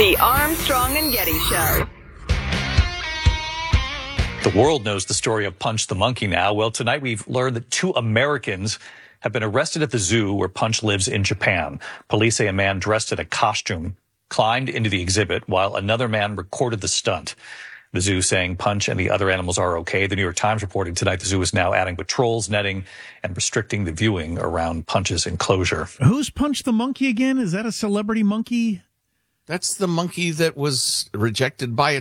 The Armstrong and Getty Show. The world knows the story of Punch the monkey now. Well, tonight we've learned that 2 Americans have been arrested at the zoo where Punch lives in Japan. Police say a man dressed in a costume climbed into the exhibit while another man recorded the stunt. The zoo saying Punch and the other animals are okay. The New York Times reporting tonight the zoo is now adding patrols, netting, and restricting the viewing around Punch's enclosure. Who's Punch the monkey again? Is that a celebrity monkey? That's the monkey that was rejected by